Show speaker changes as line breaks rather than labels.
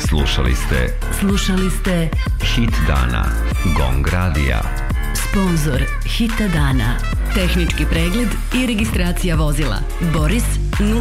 Slušali ste
Hit dana Gong radija.
Sponzor Hita dana. Tehnički pregled i registracija vozila Boris